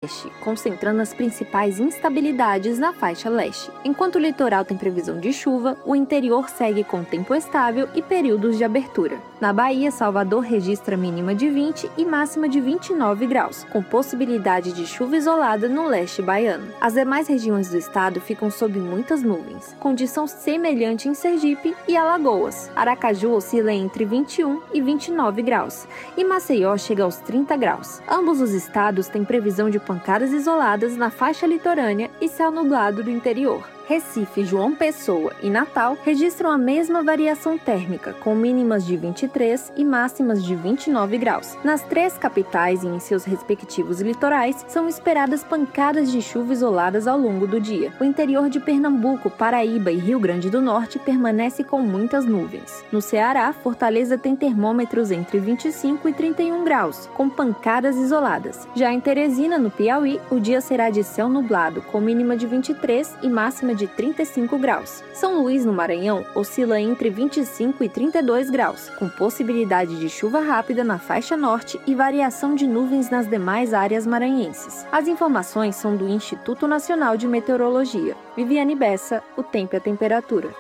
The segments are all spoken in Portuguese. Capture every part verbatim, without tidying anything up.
oeste, concentrando as principais instabilidades na faixa leste. Enquanto o litoral tem previsão de chuva, o interior segue com tempo estável e períodos de abertura. Na Bahia, Salvador registra mínima de vinte e máxima de vinte e nove graus, com possibilidade de chuva isolada no leste baiano. As demais regiões do estado ficam sob muitas nuvens, condição semelhante em Sergipe e Alagoas. Aracaju oscila entre vinte e um e vinte e nove graus, e Maceió chega aos trinta graus. Ambos os estados têm previsão de pancadas isoladas na faixa litorânea e céu nublado do interior. Recife, João Pessoa e Natal registram a mesma variação térmica, com mínimas de vinte e três e máximas de vinte e nove graus. Nas três capitais e em seus respectivos litorais, são esperadas pancadas de chuva isoladas ao longo do dia. O interior de Pernambuco, Paraíba e Rio Grande do Norte permanece com muitas nuvens. No Ceará, Fortaleza tem termômetros entre vinte e cinco e trinta e um graus, com pancadas isoladas. Já em Teresina, no Piauí, o dia será de céu nublado, com mínima de vinte e três e máxima de de trinta e cinco graus. São Luís, no Maranhão, oscila entre vinte e cinco e trinta e dois graus, com possibilidade de chuva rápida na faixa norte e variação de nuvens nas demais áreas maranhenses. As informações são do Instituto Nacional de Meteorologia. Viviane Bessa, o tempo e a temperatura.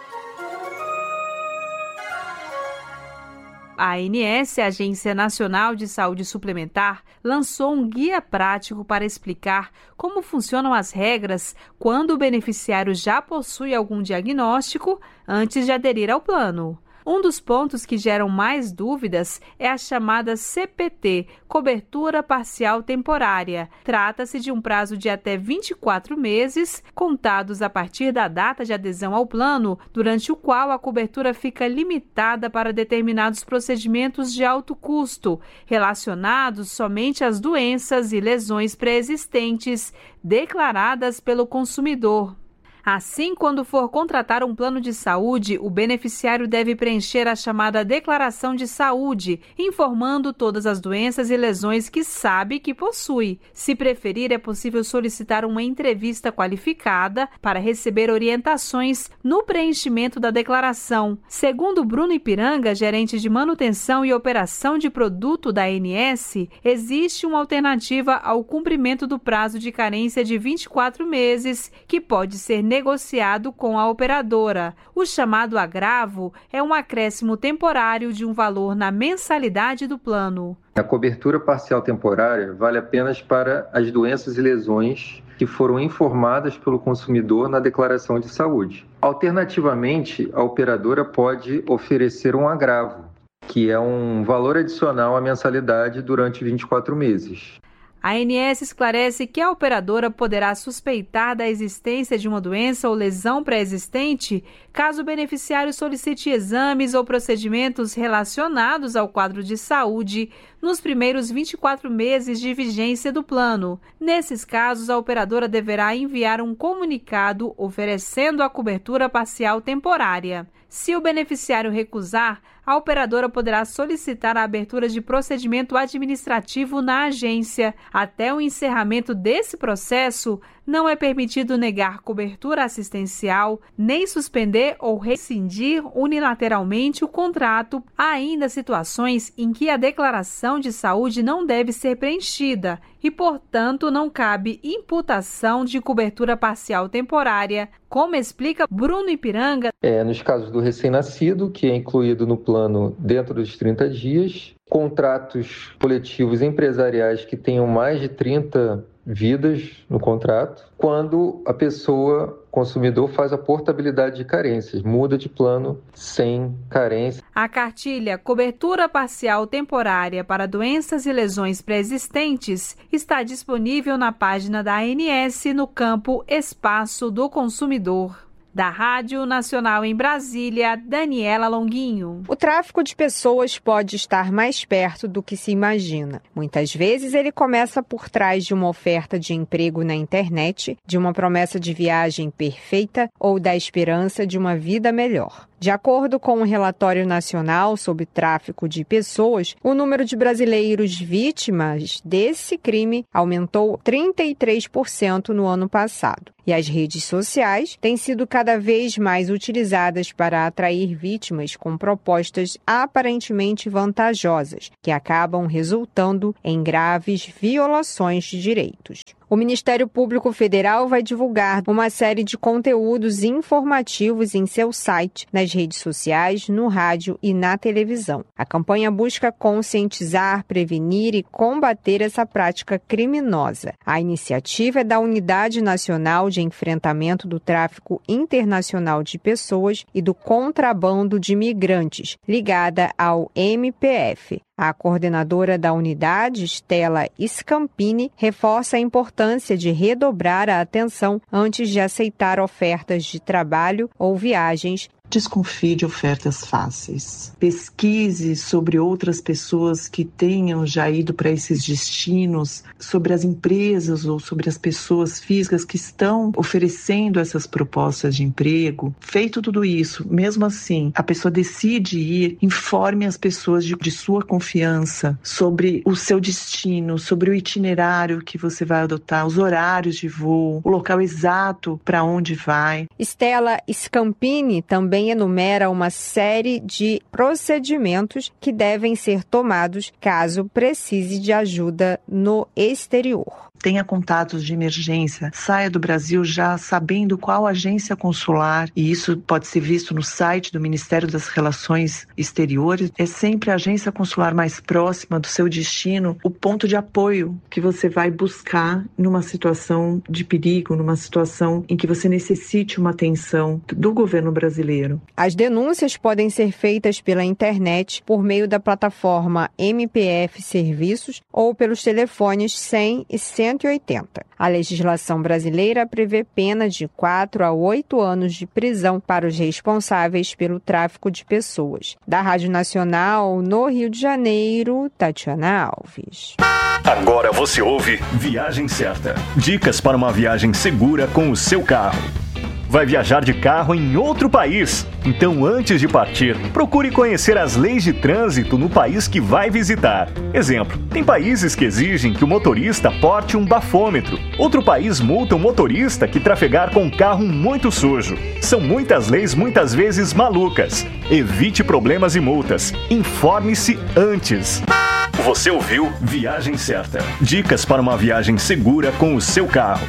A ANS, a Agência Nacional de Saúde Suplementar, lançou um guia prático para explicar como funcionam as regras quando o beneficiário já possui algum diagnóstico antes de aderir ao plano. Um dos pontos que geram mais dúvidas é a chamada C P T, cobertura parcial temporária. Trata-se de um prazo de até vinte e quatro meses, contados a partir da data de adesão ao plano, durante o qual a cobertura fica limitada para determinados procedimentos de alto custo, relacionados somente às doenças e lesões pré-existentes declaradas pelo consumidor. Assim, quando for contratar um plano de saúde, o beneficiário deve preencher a chamada Declaração de Saúde, informando todas as doenças e lesões que sabe que possui. Se preferir, é possível solicitar uma entrevista qualificada para receber orientações no preenchimento da declaração. Segundo Bruno Ipiranga, gerente de manutenção e operação de produto da A N S, existe uma alternativa ao cumprimento do prazo de carência de vinte e quatro meses, que pode ser negociado com a operadora. O chamado agravo é um acréscimo temporário de um valor na mensalidade do plano. A cobertura parcial temporária vale apenas para as doenças e lesões que foram informadas pelo consumidor na declaração de saúde. Alternativamente, a operadora pode oferecer um agravo, que é um valor adicional à mensalidade durante vinte e quatro meses. A A N S esclarece que a operadora poderá suspeitar da existência de uma doença ou lesão pré-existente caso o beneficiário solicite exames ou procedimentos relacionados ao quadro de saúde nos primeiros vinte e quatro meses de vigência do plano. Nesses casos, a operadora deverá enviar um comunicado oferecendo a cobertura parcial temporária. Se o beneficiário recusar, a operadora poderá solicitar a abertura de procedimento administrativo na agência. Até o encerramento desse processo, não é permitido negar cobertura assistencial, nem suspender ou rescindir unilateralmente o contrato. Há ainda situações em que a declaração de saúde não deve ser preenchida e, portanto, não cabe imputação de cobertura parcial temporária, como explica Bruno Ipiranga. É, nos casos do recém-nascido, que é incluído no plano dentro dos trinta dias, contratos coletivos empresariais que tenham mais de trinta vidas no contrato, quando a pessoa, consumidor, faz a portabilidade de carências, muda de plano sem carência. A cartilha Cobertura Parcial Temporária para Doenças e Lesões Pré-Existentes está disponível na página da A N S no campo Espaço do Consumidor. Da Rádio Nacional em Brasília, Daniela Longuinho. O tráfico de pessoas pode estar mais perto do que se imagina. Muitas vezes ele começa por trás de uma oferta de emprego na internet, de uma promessa de viagem perfeita ou da esperança de uma vida melhor. De acordo com o Relatório Nacional sobre Tráfico de Pessoas, o número de brasileiros vítimas desse crime aumentou trinta e três por cento no ano passado. E as redes sociais têm sido cada vez mais utilizadas para atrair vítimas com propostas aparentemente vantajosas, que acabam resultando em graves violações de direitos. O Ministério Público Federal vai divulgar uma série de conteúdos informativos em seu site, nas redes sociais, no rádio e na televisão. A campanha busca conscientizar, prevenir e combater essa prática criminosa. A iniciativa é da Unidade Nacional de Enfrentamento do Tráfico Internacional de Pessoas e do Contrabando de Migrantes, ligada ao M P F. A coordenadora da unidade, Stella Scampini, reforça a importância de redobrar a atenção antes de aceitar ofertas de trabalho ou viagens. Desconfie de ofertas fáceis. Pesquise sobre outras pessoas que tenham já ido para esses destinos, sobre as empresas ou sobre as pessoas físicas que estão oferecendo essas propostas de emprego. Feito tudo isso, mesmo assim, a pessoa decide ir, informe as pessoas de, de sua confiança sobre o seu destino, sobre o itinerário que você vai adotar, os horários de voo, o local exato para onde vai. Stella Scampini também enumera uma série de procedimentos que devem ser tomados caso precise de ajuda no exterior. Tenha contatos de emergência, saia do Brasil já sabendo qual agência consular, e isso pode ser visto no site do Ministério das Relações Exteriores. É sempre a agência consular mais próxima do seu destino, o ponto de apoio que você vai buscar numa situação de perigo, numa situação em que você necessite uma atenção do governo brasileiro. As denúncias podem ser feitas pela internet por meio da plataforma M P F Serviços ou pelos telefones cem e cento e oitenta. A legislação brasileira prevê pena de quatro a oito anos de prisão para os responsáveis pelo tráfico de pessoas. Da Rádio Nacional, no Rio de Janeiro, Tatiana Alves. Agora você ouve Viagem Certa. Dicas para uma viagem segura com o seu carro. Vai viajar de carro em outro país? Então, antes de partir, procure conhecer as leis de trânsito no país que vai visitar. Exemplo, tem países que exigem que o motorista porte um bafômetro. Outro país multa o motorista que trafegar com um carro muito sujo. São muitas leis, muitas vezes malucas. Evite problemas e multas. Informe-se antes. Você ouviu Viagem Certa. Dicas para uma viagem segura com o seu carro.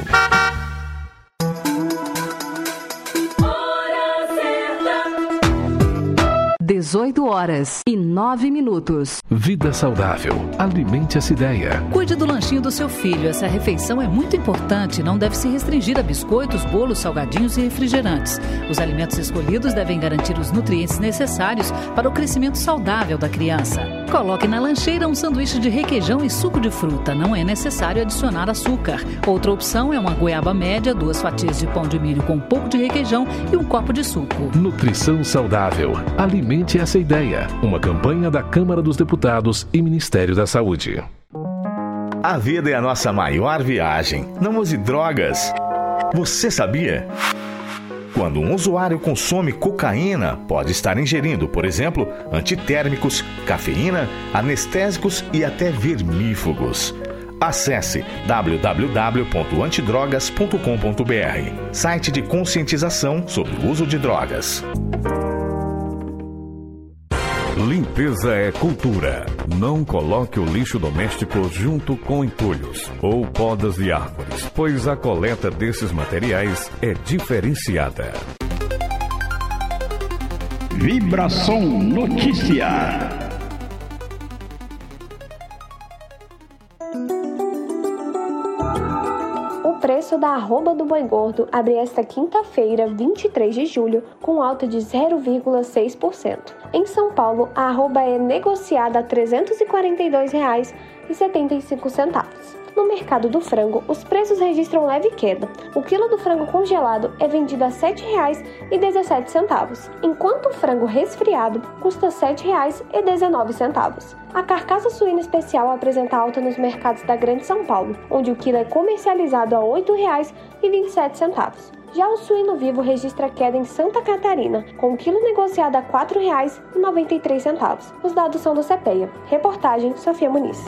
dezoito horas e nove minutos. Vida saudável. Alimente essa ideia. Cuide do lanchinho do seu filho. Essa refeição é muito importante e não deve se restringir a biscoitos, bolos, salgadinhos e refrigerantes. Os alimentos escolhidos devem garantir os nutrientes necessários para o crescimento saudável da criança. Coloque na lancheira um sanduíche de requeijão e suco de fruta. Não é necessário adicionar açúcar. Outra opção é uma goiaba média, duas fatias de pão de milho com um pouco de requeijão e um copo de suco. Nutrição saudável. Alimente essa ideia. Uma campanha da Câmara dos Deputados e Ministério da Saúde. A vida é a nossa maior viagem. Não use drogas. Você sabia? Quando um usuário consome cocaína, pode estar ingerindo, por exemplo, antitérmicos, cafeína, anestésicos e até vermífugos. Acesse w w w ponto antidrogas ponto com ponto b r, site de conscientização sobre o uso de drogas. Limpeza é cultura. Não coloque o lixo doméstico junto com entulhos ou podas de árvores, pois a coleta desses materiais é diferenciada. Vibração Notícia. O preço da arroba do boi gordo abre esta quinta-feira, vinte e três de julho, com alta de zero vírgula seis por cento. Em São Paulo, a arroba é negociada a trezentos e quarenta e dois reais e setenta e cinco centavos. No mercado do frango, os preços registram leve queda. O quilo do frango congelado é vendido a sete reais e dezessete centavos, enquanto o frango resfriado custa sete reais e dezenove centavos. A carcaça suína especial apresenta alta nos mercados da Grande São Paulo, onde o quilo é comercializado a oito reais e vinte e sete centavos. Já o suíno vivo registra queda em Santa Catarina, com o quilo negociado a quatro reais e noventa e três centavos. Os dados são do CEPEA. Reportagem Sofia Muniz.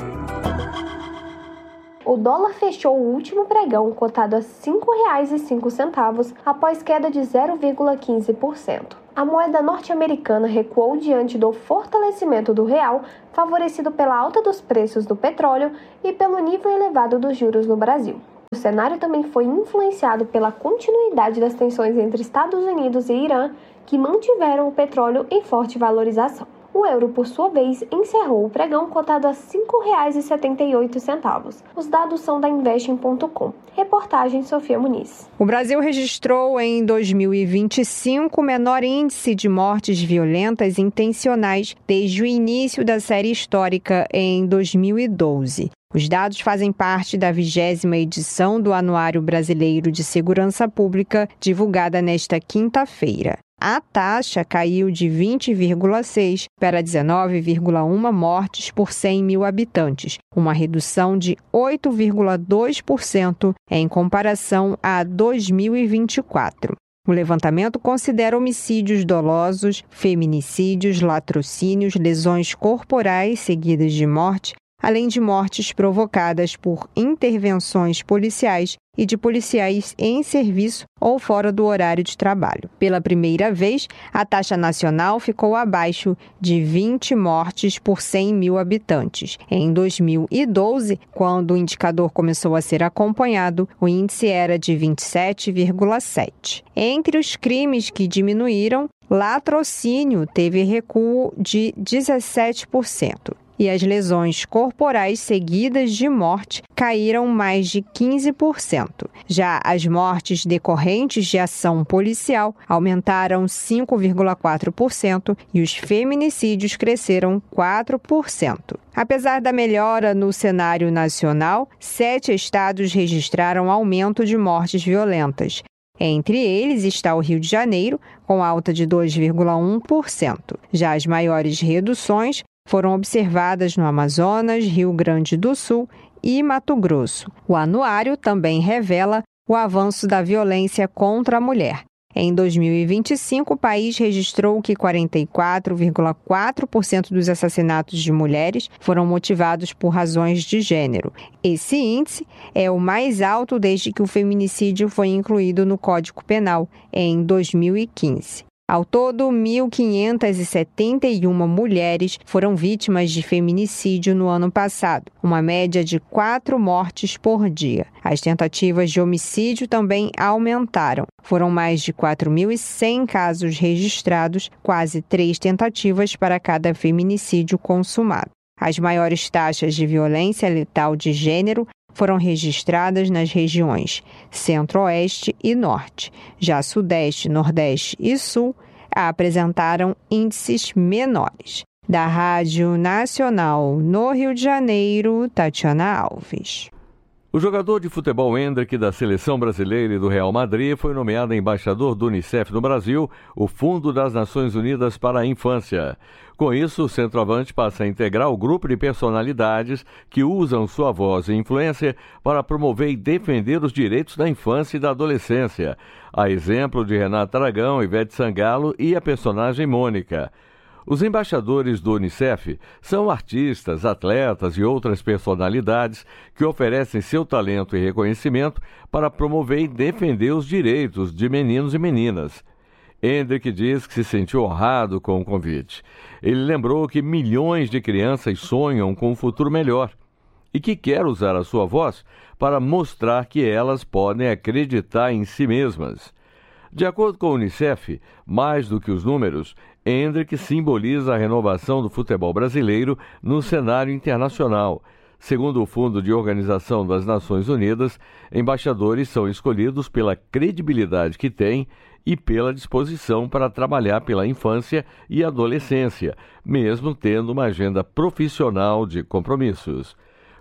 O dólar fechou o último pregão cotado a cinco reais e cinco centavos após queda de zero vírgula quinze por cento. A moeda norte-americana recuou diante do fortalecimento do real, favorecido pela alta dos preços do petróleo e pelo nível elevado dos juros no Brasil. O cenário também foi influenciado pela continuidade das tensões entre Estados Unidos e Irã, que mantiveram o petróleo em forte valorização. O euro, por sua vez, encerrou o pregão cotado a cinco reais e setenta e oito centavos. Os dados são da Investing ponto com. Reportagem Sofia Muniz. O Brasil registrou em dois mil e vinte e cinco o menor índice de mortes violentas intencionais desde o início da série histórica em dois mil e doze. Os dados fazem parte da vigésima edição do Anuário Brasileiro de Segurança Pública, divulgada nesta quinta-feira. A taxa caiu de vinte vírgula seis para dezenove vírgula um mortes por cem mil habitantes, uma redução de oito vírgula dois por cento em comparação a dois mil e vinte e quatro. O levantamento considera homicídios dolosos, feminicídios, latrocínios, lesões corporais seguidas de morte, além de mortes provocadas por intervenções policiais e de policiais em serviço ou fora do horário de trabalho. Pela primeira vez, a taxa nacional ficou abaixo de vinte mortes por cem mil habitantes. Em dois mil e doze, quando o indicador começou a ser acompanhado, o índice era de vinte e sete vírgula sete. Entre os crimes que diminuíram, latrocínio teve recuo de dezessete por cento. E as lesões corporais seguidas de morte caíram mais de quinze por cento. Já as mortes decorrentes de ação policial aumentaram cinco vírgula quatro por cento e os feminicídios cresceram quatro por cento. Apesar da melhora no cenário nacional, sete estados registraram aumento de mortes violentas. Entre eles está o Rio de Janeiro, com alta de dois vírgula um por cento. Já as maiores reduções foram observadas no Amazonas, Rio Grande do Sul e Mato Grosso. O anuário também revela o avanço da violência contra a mulher. Em dois mil e vinte e cinco, o país registrou que quarenta e quatro vírgula quatro por cento dos assassinatos de mulheres foram motivados por razões de gênero. Esse índice é o mais alto desde que o feminicídio foi incluído no Código Penal, em dois mil e quinze. Ao todo, mil quinhentas e setenta e uma mulheres foram vítimas de feminicídio no ano passado, uma média de quatro mortes por dia. As tentativas de homicídio também aumentaram. Foram mais de quatro mil e cem casos registrados, quase três tentativas para cada feminicídio consumado. As maiores taxas de violência letal de gênero foram registradas nas regiões Centro-Oeste e Norte. Já Sudeste, Nordeste e Sul apresentaram índices menores. Da Rádio Nacional no Rio de Janeiro, Tatiana Alves. O jogador de futebol Endrick da Seleção Brasileira e do Real Madrid foi nomeado embaixador do Unicef no Brasil, o Fundo das Nações Unidas para a Infância. Com isso, o centroavante passa a integrar o grupo de personalidades que usam sua voz e influência para promover e defender os direitos da infância e da adolescência, a exemplo de Renata Aragão, Ivete Sangalo e a personagem Mônica. Os embaixadores do Unicef são artistas, atletas e outras personalidades que oferecem seu talento e reconhecimento para promover e defender os direitos de meninos e meninas. Endrick diz que se sentiu honrado com o convite. Ele lembrou que milhões de crianças sonham com um futuro melhor e que quer usar a sua voz para mostrar que elas podem acreditar em si mesmas. De acordo com o Unicef, mais do que os números, Endrick simboliza a renovação do futebol brasileiro no cenário internacional. Segundo o Fundo de Organização das Nações Unidas, embaixadores são escolhidos pela credibilidade que têm e pela disposição para trabalhar pela infância e adolescência, mesmo tendo uma agenda profissional de compromissos.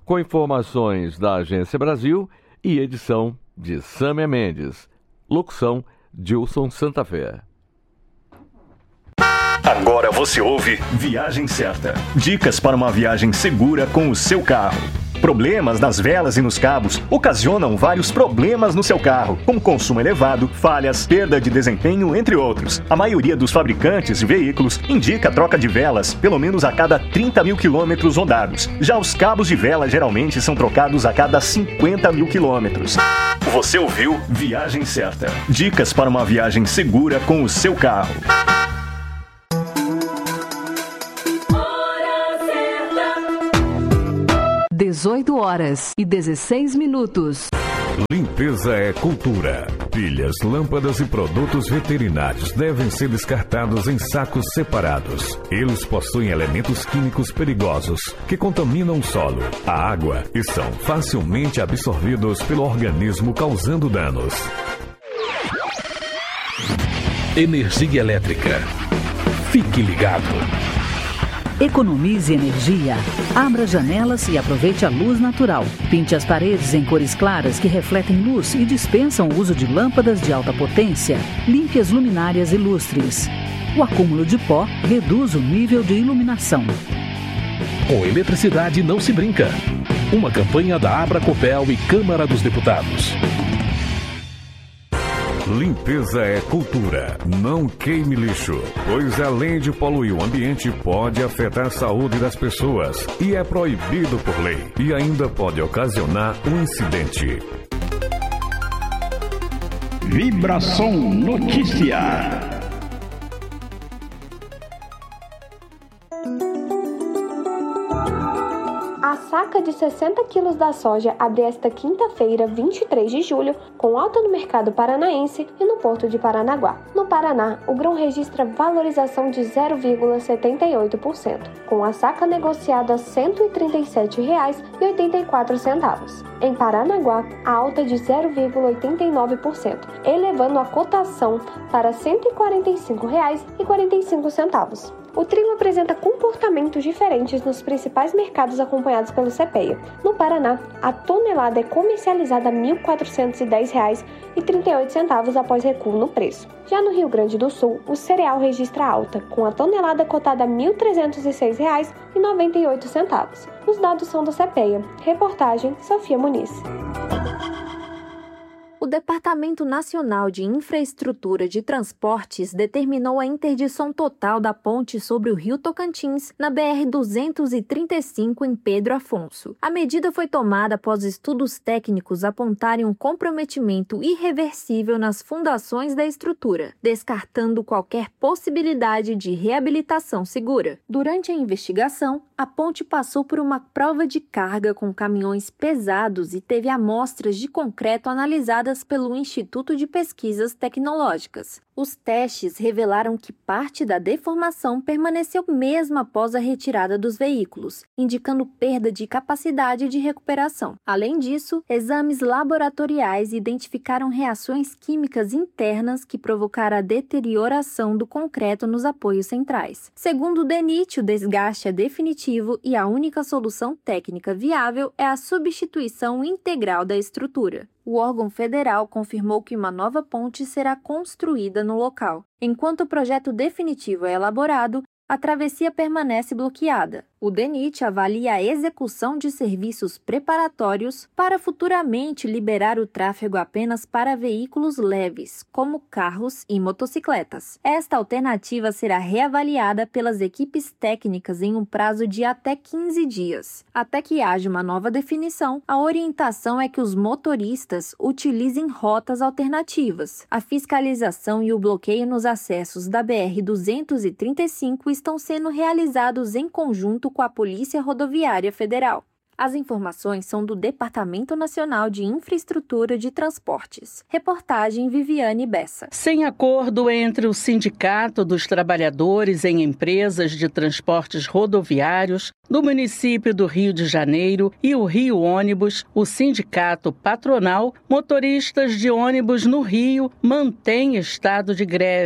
com informações da Agência Brasil e edição de Sâmia Mendes. Locução, Dilson Santa Fé. Agora você ouve Viagem Certa. Dicas para uma viagem segura com o seu carro. Problemas nas velas e nos cabos ocasionam vários problemas no seu carro, como consumo elevado, falhas, perda de desempenho, entre outros. A maioria dos fabricantes de veículos indica a troca de velas pelo menos a cada trinta mil quilômetros rodados. Já os cabos de vela geralmente são trocados a cada cinquenta mil quilômetros. Você ouviu Viagem Certa. Dicas para uma viagem segura com o seu carro. dezoito horas e dezesseis minutos. Limpeza é cultura. Pilhas, lâmpadas e produtos veterinários devem ser descartados em sacos separados. Eles possuem elementos químicos perigosos que contaminam o solo, a água e são facilmente absorvidos pelo organismo, causando danos. Energia elétrica. Fique ligado. Economize energia. Abra janelas e aproveite a luz natural. Pinte as paredes em cores claras que refletem luz e dispensam o uso de lâmpadas de alta potência. Limpe as luminárias e lustres. O acúmulo de pó reduz o nível de iluminação. Com eletricidade não se brinca. Uma campanha da Abracopel e Câmara dos Deputados. Limpeza é cultura. Não queime lixo, pois além de poluir o ambiente, pode afetar a saúde das pessoas e é proibido por lei. E ainda pode ocasionar um incidente. Vibração Notícia. A saca de sessenta quilos da soja abre esta quinta-feira, vinte e três de julho, com alta no mercado paranaense e no porto de Paranaguá. No Paraná, o grão registra valorização de zero vírgula setenta e oito por cento, com a saca negociada a cento e trinta e sete reais e oitenta e quatro centavos. Em Paranaguá, a alta de zero vírgula oitenta e nove por cento, elevando a cotação para cento e quarenta e cinco reais e quarenta e cinco centavos. O trigo apresenta comportamentos diferentes nos principais mercados acompanhados pelo CEPEA. No Paraná, a tonelada é comercializada a mil quatrocentos e dez reais e trinta e oito centavos após recuo no preço. Já no Rio Grande do Sul, o cereal registra alta, com a tonelada cotada a mil trezentos e seis reais e noventa e oito centavos. Os dados são do CEPEA. Reportagem Sofia Muniz. O Departamento Nacional de Infraestrutura de Transportes determinou a interdição total da ponte sobre o Rio Tocantins, na B R duzentos e trinta e cinco, em Pedro Afonso. A medida foi tomada após estudos técnicos apontarem um comprometimento irreversível nas fundações da estrutura, descartando qualquer possibilidade de reabilitação segura. Durante a investigação, a ponte passou por uma prova de carga com caminhões pesados e teve amostras de concreto analisadas pelo Instituto de Pesquisas Tecnológicas. Os testes revelaram que parte da deformação permaneceu mesmo após a retirada dos veículos, indicando perda de capacidade de recuperação. Além disso, exames laboratoriais identificaram reações químicas internas que provocaram a deterioração do concreto nos apoios centrais. Segundo o DENIT, o desgaste é definitivo e a única solução técnica viável é a substituição integral da estrutura. O órgão federal confirmou que uma nova ponte será construída no local. Enquanto o projeto definitivo é elaborado, a travessia permanece bloqueada. O DENIT avalia a execução de serviços preparatórios para futuramente liberar o tráfego apenas para veículos leves, como carros e motocicletas. Esta alternativa será reavaliada pelas equipes técnicas em um prazo de até quinze dias. Até que haja uma nova definição, a orientação é que os motoristas utilizem rotas alternativas. A fiscalização e o bloqueio nos acessos da B R duzentos e trinta e cinco estão sendo realizados em conjunto com a Polícia Rodoviária Federal. As informações são do Departamento Nacional de Infraestrutura de Transportes. Reportagem Viviane Bessa. Sem acordo entre o Sindicato dos Trabalhadores em Empresas de Transportes Rodoviários do município do Rio de Janeiro e o Rio Ônibus, o sindicato patronal, motoristas de ônibus no Rio mantém estado de greve.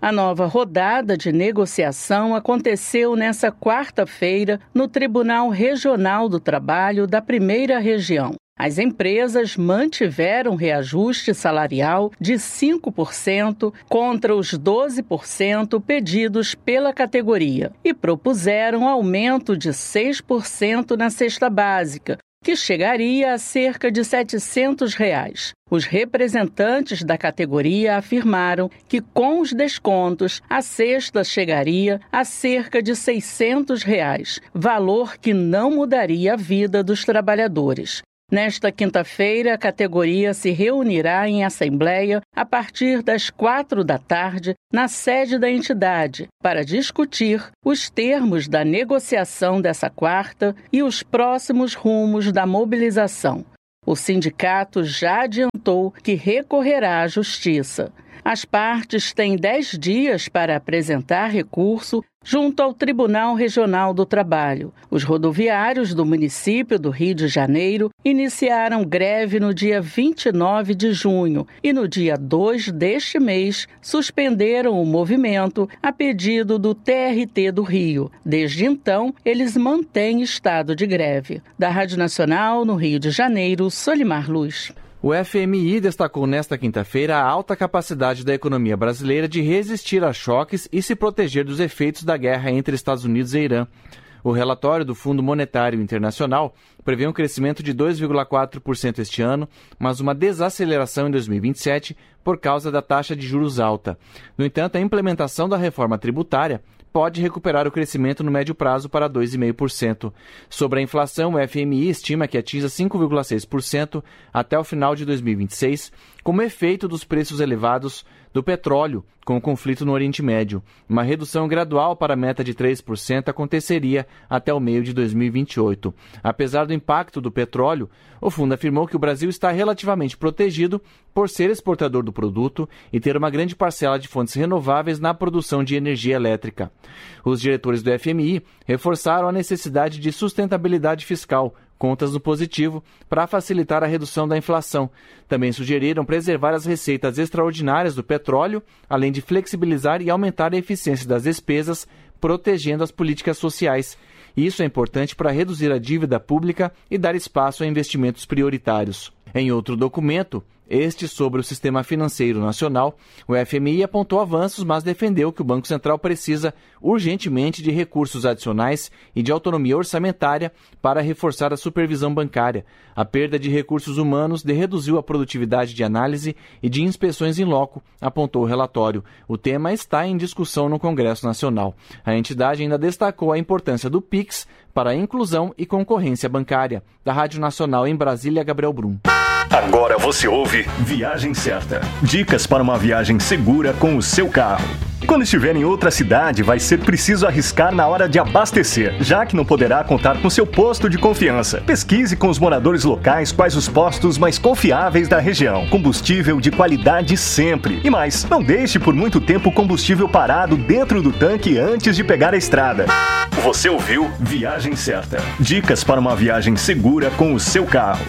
A nova rodada de negociação aconteceu nesta quarta-feira no Tribunal Regional do Trabalho da Primeira Região. As empresas mantiveram reajuste salarial de cinco por cento contra os doze por cento pedidos pela categoria e propuseram aumento de seis por cento na cesta básica, que chegaria a cerca de setecentos reais. Os representantes da categoria afirmaram que, com os descontos, a cesta chegaria a cerca de seiscentos reais, valor que não mudaria a vida dos trabalhadores. Nesta quinta-feira, a categoria se reunirá em assembleia a partir das quatro da tarde na sede da entidade para discutir os termos da negociação dessa quarta e os próximos rumos da mobilização. O sindicato já adiantou que recorrerá à justiça. As partes têm dez dias para apresentar recurso junto ao Tribunal Regional do Trabalho. Os rodoviários do município do Rio de Janeiro iniciaram greve no dia vinte e nove de junho e no dia dois deste mês suspenderam o movimento a pedido do T R T do Rio. Desde então, eles mantêm estado de greve. Da Rádio Nacional, no Rio de Janeiro, Solimar Luz. O F M I destacou nesta quinta-feira a alta capacidade da economia brasileira de resistir a choques e se proteger dos efeitos da guerra entre Estados Unidos e Irã. O relatório do Fundo Monetário Internacional prevê um crescimento de dois vírgula quatro por cento este ano, mas uma desaceleração em dois mil e vinte e sete por causa da taxa de juros alta. No entanto, a implementação da reforma tributária pode recuperar o crescimento no médio prazo para dois vírgula cinco por cento. Sobre a inflação, o F M I estima que atinja cinco vírgula seis por cento até o final de dois mil e vinte e seis, como efeito dos preços elevados do petróleo com o conflito no Oriente Médio. Uma redução gradual para a meta de três por cento aconteceria até o meio de dois mil e vinte e oito. Apesar do impacto do petróleo, o fundo afirmou que o Brasil está relativamente protegido por ser exportador do produto e ter uma grande parcela de fontes renováveis na produção de energia elétrica. Os diretores do F M I reforçaram a necessidade de sustentabilidade fiscal, contas no positivo, para facilitar a redução da inflação. Também sugeriram preservar as receitas extraordinárias do petróleo, além de flexibilizar e aumentar a eficiência das despesas, protegendo as políticas sociais. Isso é importante para reduzir a dívida pública e dar espaço a investimentos prioritários. Em outro documento, este sobre o sistema financeiro nacional, o F M I apontou avanços, mas defendeu que o Banco Central precisa urgentemente de recursos adicionais e de autonomia orçamentária para reforçar a supervisão bancária. A perda de recursos humanos reduziu a produtividade de análise e de inspeções em loco, apontou o relatório. O tema está em discussão no Congresso Nacional. A entidade ainda destacou a importância do Pix para a inclusão e concorrência bancária. Da Rádio Nacional em Brasília, Gabriel Brum. Agora você ouve Viagem Certa. Dicas para uma viagem segura com o seu carro. Quando estiver em outra cidade, vai ser preciso arriscar na hora de abastecer, já que não poderá contar com seu posto de confiança. Pesquise com os moradores locais quais os postos mais confiáveis da região. Combustível de qualidade sempre. E mais, não deixe por muito tempo o combustível parado dentro do tanque antes de pegar a estrada. Você ouviu Viagem Certa. Dicas para uma viagem segura com o seu carro.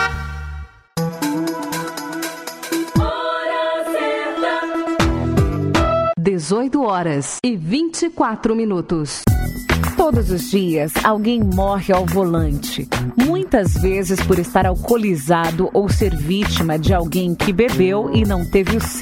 dezoito horas e vinte e quatro minutos. Todos os dias, alguém morre ao volante. Muitas vezes por estar alcoolizado ou ser vítima de alguém que bebeu e não teve o